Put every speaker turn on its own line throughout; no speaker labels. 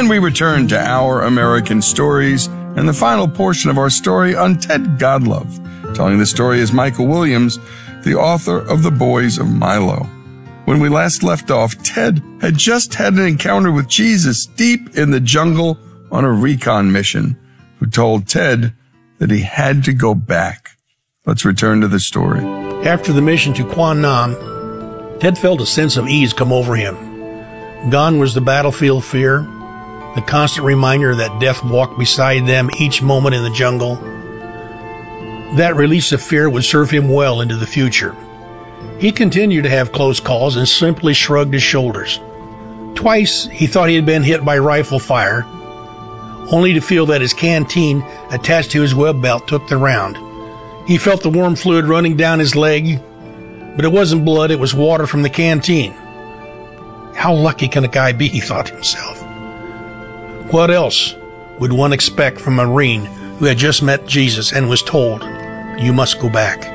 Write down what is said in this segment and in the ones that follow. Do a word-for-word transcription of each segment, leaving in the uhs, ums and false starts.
And we return to Our American Stories and the final portion of our story on Ted Godlove. Telling the story is Michael Williams, the author of The Boys of Milo. When we last left off, Ted had just had an encounter with Jesus deep in the jungle on a recon mission, who told Ted that he had to go back. Let's return to the story.
After the mission to Quan Nam, Ted felt a sense of ease come over him. Gone was the battlefield fear, the constant reminder that death walked beside them each moment in the jungle. That release of fear would serve him well into the future. He continued to have close calls and simply shrugged his shoulders. Twice he thought he had been hit by rifle fire, only to feel that his canteen attached to his web belt took the round. He felt the warm fluid running down his leg, but it wasn't blood, it was water from the canteen. How lucky can a guy be, he thought to himself. What else would one expect from a Marine who had just met Jesus and was told, "You must go back"?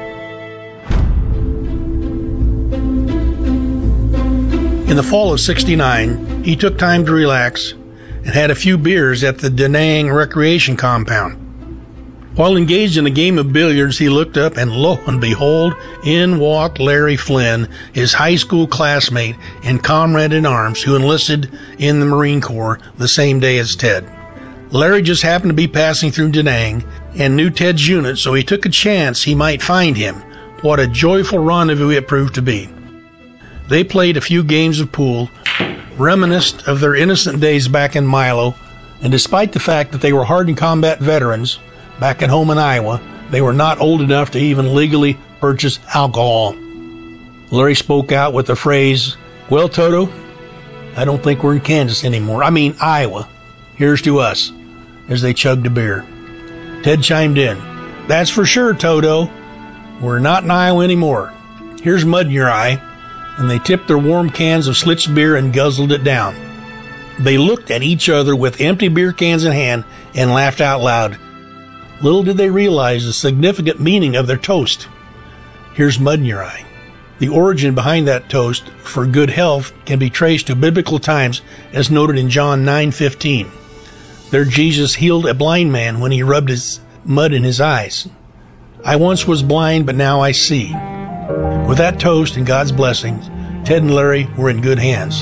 In the fall of sixty-nine, he took time to relax and had a few beers at the Da Nang Recreation Compound. While engaged in a game of billiards, he looked up, and lo and behold, in walked Larry Flynn, his high school classmate and comrade in arms who enlisted in the Marine Corps the same day as Ted. Larry just happened to be passing through Da Nang and knew Ted's unit, so he took a chance he might find him. What a joyful rendezvous it proved to be. They played a few games of pool, reminisced of their innocent days back in Milo, and despite the fact that they were hardened combat veterans, back at home in Iowa, they were not old enough to even legally purchase alcohol. Larry spoke out with the phrase, "Well, Toto, I don't think we're in Kansas anymore. I mean, Iowa. Here's to us," as they chugged a beer. Ted chimed in, "That's for sure, Toto. We're not in Iowa anymore. Here's mud in your eye." And they tipped their warm cans of Schlitz beer and guzzled it down. They looked at each other with empty beer cans in hand and laughed out loud. Little did they realize the significant meaning of their toast. Here's mud in your eye. The origin behind that toast for good health can be traced to biblical times, as noted in John nine fifteen. There Jesus healed a blind man when he rubbed his mud in his eyes. "I once was blind, but now I see." With that toast and God's blessings, Ted and Larry were in good hands.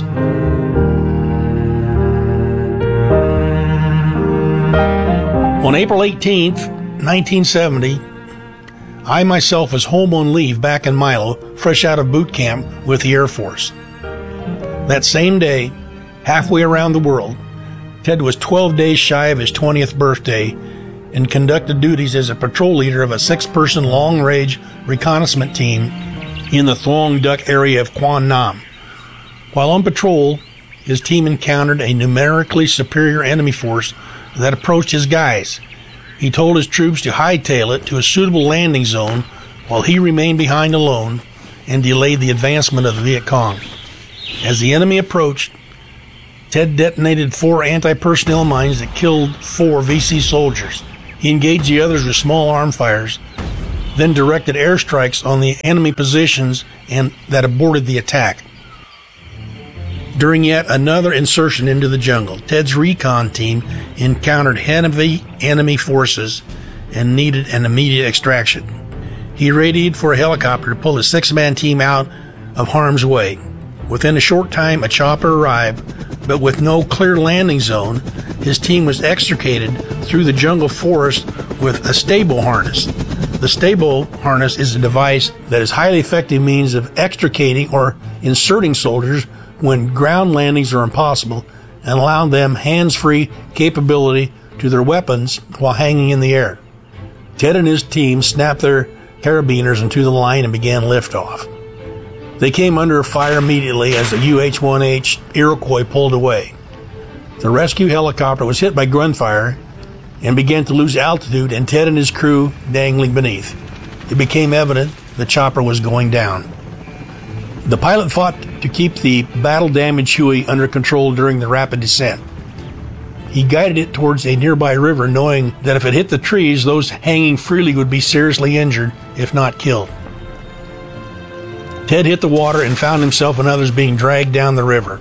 On April eighteenth, nineteen seventy, I myself was home on leave back in Milo, fresh out of boot camp with the Air Force. That same day, halfway around the world, Ted was twelve days shy of his twentieth birthday and conducted duties as a patrol leader of a six-person long-range reconnaissance team in the Thuong Duc area of Quan Nam. While on patrol, his team encountered a numerically superior enemy force that approached his guys. He told his troops to hightail it to a suitable landing zone while he remained behind alone and delayed the advancement of the Viet Cong. As the enemy approached, Ted detonated four anti-personnel mines that killed four V C soldiers. He engaged the others with small arm fires, then directed airstrikes on the enemy positions and that aborted the attack. During yet another insertion into the jungle, Ted's recon team encountered heavy enemy forces and needed an immediate extraction. He radioed for a helicopter to pull his six-man team out of harm's way. Within a short time, a chopper arrived, but with no clear landing zone, his team was extricated through the jungle forest with a stable harness. The stable harness is a device that is a highly effective means of extricating or inserting soldiers when ground landings are impossible and allowing them hands-free capability to their weapons while hanging in the air. Ted and his team snapped their carabiners into the line and began liftoff. They came under fire immediately as the U H one H Iroquois pulled away. The rescue helicopter was hit by gunfire and began to lose altitude, and Ted and his crew dangling beneath. It became evident the chopper was going down. The pilot fought to keep the battle-damaged Huey under control during the rapid descent. He guided it towards a nearby river, knowing that if it hit the trees, those hanging freely would be seriously injured, if not killed. Ted hit the water and found himself and others being dragged down the river.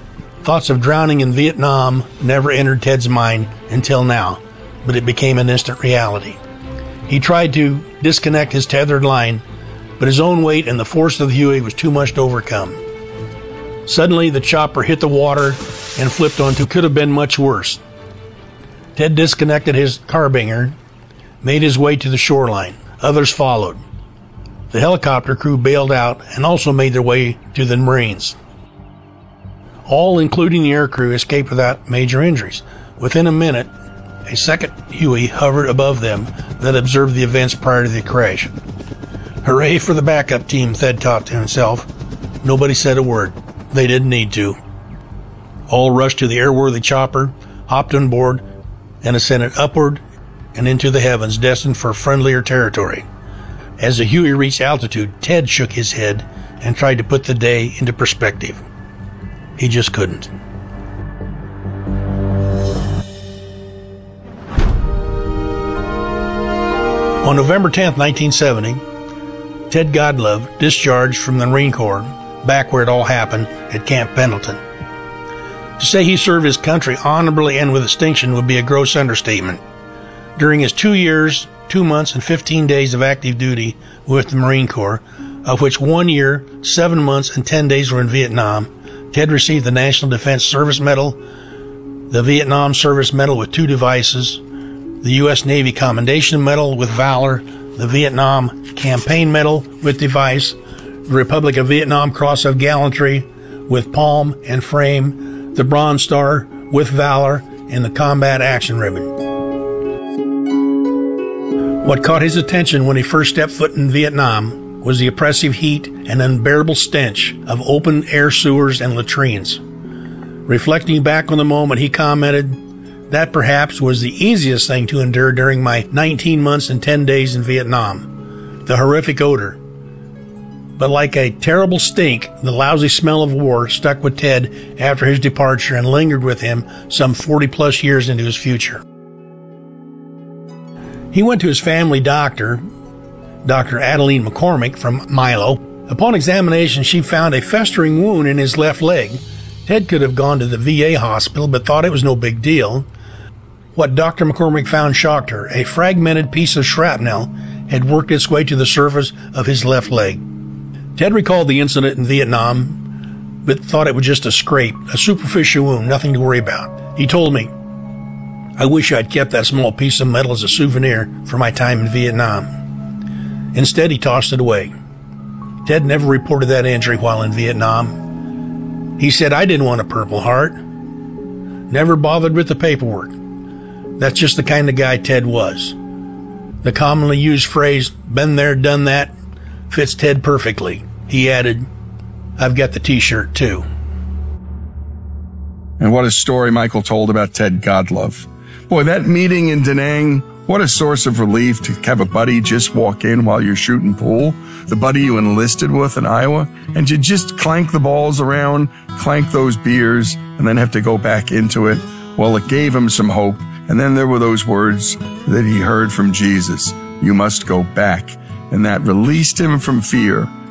Thoughts of drowning in Vietnam never entered Ted's mind until now, but it became an instant reality. He tried to disconnect his tethered line, but his own weight and the force of the Huey was too much to overcome. Suddenly, the chopper hit the water and flipped onto what could have been much worse. Ted disconnected his carbinger, made his way to the shoreline. Others followed. The helicopter crew bailed out and also made their way to the Marines. All, including the aircrew, escaped without major injuries. Within a minute, a second Huey hovered above them that observed the events prior to the crash. Hooray for the backup team, Ted thought to himself. Nobody said a word. They didn't need to. All rushed to the airworthy chopper, hopped on board, and ascended upward and into the heavens, destined for friendlier territory. As the Huey reached altitude, Ted shook his head and tried to put the day into perspective. He just couldn't. On November tenth, nineteen seventy, Ted Godlove discharged from the Marine Corps, back where it all happened, at Camp Pendleton. To say he served his country honorably and with distinction would be a gross understatement. During his two years, two months, and fifteen days of active duty with the Marine Corps, of which one year, seven months, and ten days were in Vietnam, Ted received the National Defense Service Medal, the Vietnam Service Medal with two devices, the U S Navy Commendation Medal with Valor, the Vietnam Campaign Medal with device, the Republic of Vietnam Cross of Gallantry with palm and frame, the Bronze Star with Valor, and the Combat Action Ribbon. What caught his attention when he first stepped foot in Vietnam was the oppressive heat and unbearable stench of open-air sewers and latrines. Reflecting back on the moment, he commented, "That perhaps was the easiest thing to endure during my nineteen months and ten days in Vietnam. The horrific odor. But like a terrible stink, the lousy smell of war stuck with Ted after his departure and lingered with him some forty-plus years into his future." He went to his family doctor, Doctor Adeline McCormick from Milo. Upon examination, she found a festering wound in his left leg. Ted could have gone to the V A hospital, but thought it was no big deal. What Doctor McCormick found shocked her. A fragmented piece of shrapnel had worked its way to the surface of his left leg. Ted recalled the incident in Vietnam, but thought it was just a scrape, a superficial wound, nothing to worry about. He told me, "I wish I'd kept that small piece of metal as a souvenir for my time in Vietnam." Instead, he tossed it away. Ted never reported that injury while in Vietnam. He said, "I didn't want a Purple Heart." Never bothered with the paperwork. That's just the kind of guy Ted was. The commonly used phrase, "been there, done that," fits Ted perfectly. He added, "I've got the t-shirt too."
And what a story Michael told about Ted Godlove. Boy, that meeting in Da Nang, what a source of relief to have a buddy just walk in while you're shooting pool, the buddy you enlisted with in Iowa, and to just clank the balls around, clank those beers, and then have to go back into it. Well, it gave him some hope. And then there were those words that he heard from Jesus, "You must go back." And that released him from fear